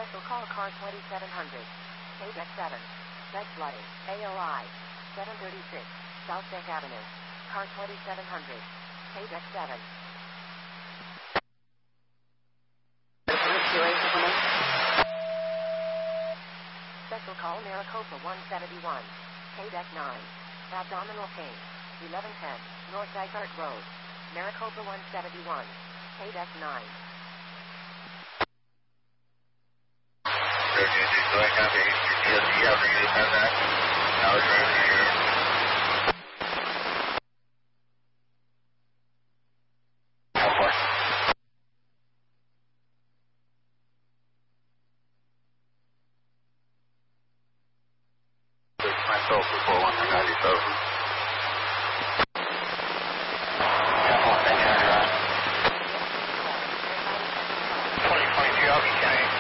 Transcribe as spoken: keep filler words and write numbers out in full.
Special call car twenty-seven hundred. K D E C seven. Bed flooding. A O I. seven thirty-six. South Beck Avenue. Car twenty-seven hundred. K D E C seven. Special call Maricopa one seventy-one. K D E C nine. Abdominal pain. eleven ten. North Dysart Road. Maricopa one seventy-one. K D E C nine. Myself before one ninety-seven. twenty twenty-two, I'll be counting.